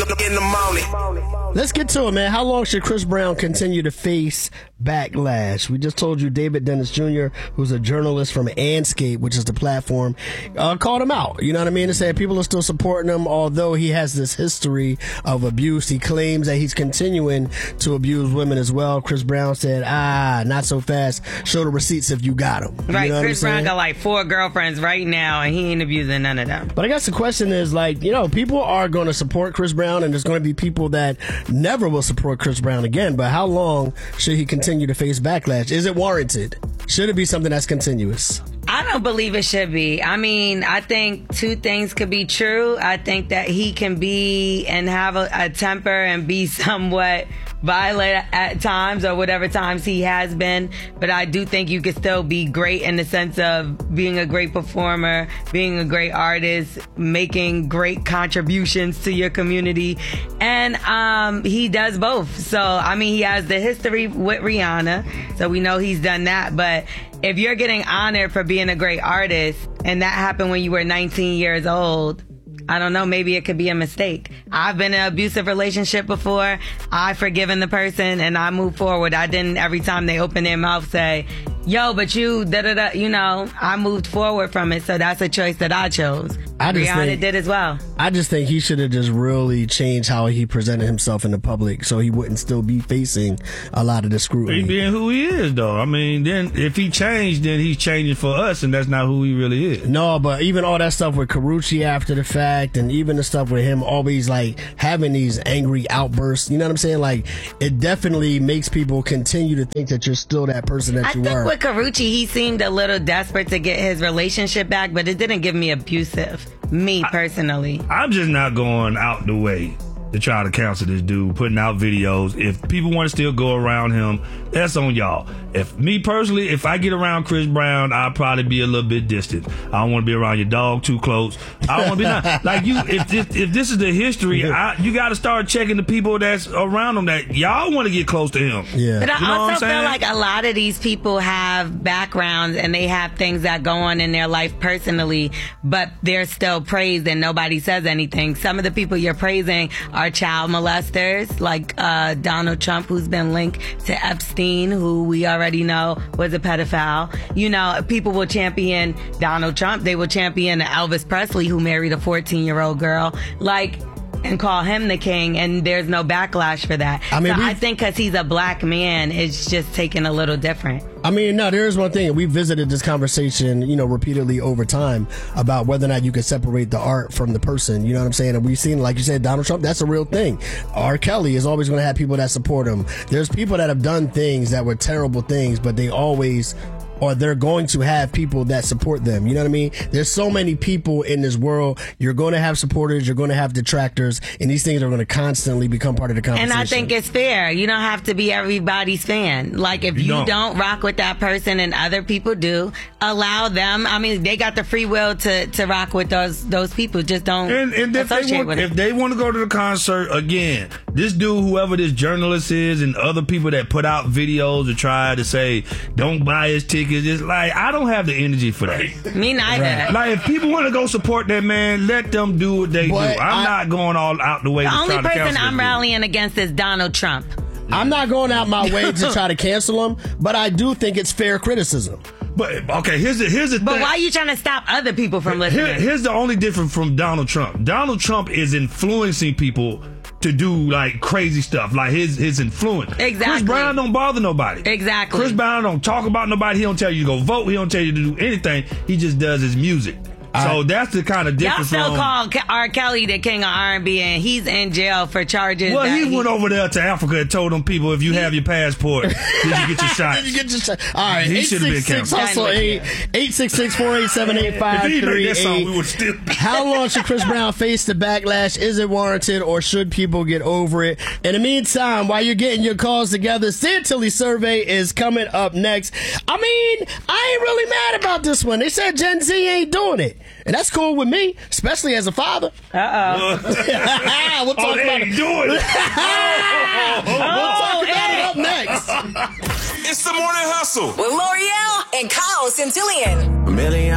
in the morning. Let's get to it, man. How long should Chris Brown continue to face backlash? We just told you David Dennis Jr., who's a journalist from Anscape, which is the platform, called him out. You know what I mean? To say people are still supporting him, although he has this history of abuse. He claims that he's continuing to abuse women as well. Chris Brown said, not so fast. Show the receipts if you got them. Right. You know Chris Brown got like 4 girlfriends right now, and he ain't abusing none of them. But I guess the question is, like, you know, people are going to support Chris Brown, and there's going to be people that never will support Chris Brown again. But how long should he continue to face backlash? Is it warranted? Should it be something that's continuous? I don't believe it should be. I mean, I think 2 things could be true. I think that he can be and have a temper and be somewhat violent at times, or whatever times he has been. But I do think you can still be great in the sense of being a great performer, being a great artist, making great contributions to your community. And he does both. So, I mean, he has the history with Rihanna, so we know he's done that. But if you're getting honored for being a great artist, and that happened when you were 19 years old, I don't know, maybe it could be a mistake. I've been in an abusive relationship before. I've forgiven the person and I move forward. I didn't, every time they open their mouth, say, yo, but you, da-da-da, you know, I moved forward from it. So that's a choice that I chose. Rihanna did as well. I just think he should have just really changed how he presented himself in the public so he wouldn't still be facing a lot of the scrutiny. He being who he is, though. I mean, then if he changed, then he's changing for us, and that's not who he really is. No, but even all that stuff with Karrueche after the fact, and even the stuff with him always like having these angry outbursts, you know what I'm saying? Like, it definitely makes people continue to think that you're still that person that you were. I think with Karrueche, he seemed a little desperate to get his relationship back, but it didn't give me abusive. Me, personally. I'm just not going out the way to try to counsel this dude, putting out videos. If people want to still go around him, that's on y'all. If me personally, if I get around Chris Brown, I'll probably be a little bit distant. I don't want to be around your dog too close. I don't want to be like you. If this is the history, you got to start checking the people that's around him that y'all want to get close to him. Yeah. But you know I also feel like a lot of these people have backgrounds and they have things that go on in their life personally, but they're still praised and nobody says anything. Some of the people you're praising are child molesters, like Donald Trump, who's been linked to Epstein, who we already know was a pedophile. You know, people will champion Donald Trump. They will champion Elvis Presley, who married a 14-year-old girl. Like, and call him the king, and there's no backlash for that. I mean, I think because he's a black man, it's just taken a little different. I mean, no, there is one thing. We visited this conversation, you know, repeatedly over time about whether or not you can separate the art from the person. You know what I'm saying? And we've seen, like you said, Donald Trump, that's a real thing. R. Kelly is always going to have people that support him. There's people that have done things that were terrible things, but they always... or they're going to have people that support them. You know what I mean? There's so many people in this world. You're going to have supporters. You're going to have detractors. And these things are going to constantly become part of the conversation. And I think it's fair. You don't have to be everybody's fan. Like, if you don't rock with that person and other people do, allow them. I mean, they got the free will to rock with those people. Just don't associate with them. If they want to go to the concert, again, this dude, whoever this journalist is, and other people that put out videos to try to say, don't buy his ticket. It's like, I don't have the energy for that. Me neither. Right. Like, if people want to go support that man, let them do what they do. I'm not going all out the way to try to cancel The only person I'm dude. rallying against is Donald Trump. I'm not going out my way to try to cancel him, but I do think it's fair criticism. But okay, here's the thing. But why are you trying to stop other people from listening? Here's the only difference from Donald Trump. Donald Trump is influencing people to do like crazy stuff, like his influence. Exactly. Chris Brown don't bother nobody. Exactly. Chris Brown don't talk about nobody. He don't tell you to go vote. He don't tell you to do anything. He just does his music. So that's the kind of difference. Y'all still call R. Kelly the king of R&B, and he's in jail for charges. Well, he went over there to Africa and told them people, if you have your passport, did you get your shot? Did you get your shot? All right, he should have been canceled. Hustle 866-487-8538. How long should Chris Brown face the backlash? Is it warranted, or should people get over it? In the meantime, while you're getting your calls together, Santilli survey is coming up next. I mean, I ain't really mad about this one. They said Gen Z ain't doing it. And that's cool with me, especially as a father. Uh-oh. We'll talk about it. Doing it. We'll talk about it up next. It's the Morning Hustle with L'Oreal and Kyle Santillian.